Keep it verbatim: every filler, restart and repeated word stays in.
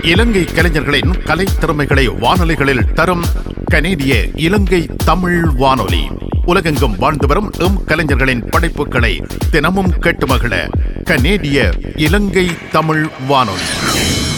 இலங்கை கலைஞர்களின் கலைத் திறமைகளை வானொலிகளில் தரும் கனேடிய இலங்கை தமிழ் வானொலி. உலகெங்கும் வாழ்ந்து வரும் எம் கலைஞர்களின் படைப்புகளை தினமும் கேட்டு மகிழ கனேடிய இலங்கை தமிழ் வானொலி.